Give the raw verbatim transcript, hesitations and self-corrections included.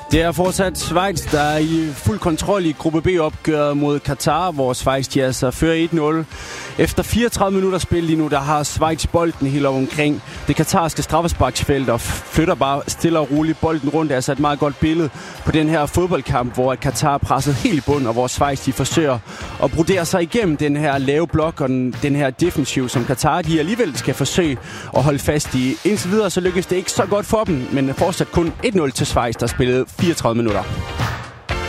Det er fortsat Schweiz, der er i fuld kontrol i gruppe B-opgøret mod Katar, hvor Schweiz de altså fører et nul. Efter fireogtredive minutter spil lige nu, der har Schweiz bolden helt omkring det katarske straffesparksfelt og flytter bare stille og roligt bolden rundt. Det er altså et meget godt billede på den her fodboldkamp, hvor Katar er presset helt i bund, og hvor Schweiz de forsøger at brodere sig igennem den her lave blok og den, den her defensiv, som Katar de alligevel skal forsøge at holde fast i. Indtil videre så lykkes det ikke så godt for dem, men fortsat kun et nul til Schweiz, der spillede fireogtredive minutter.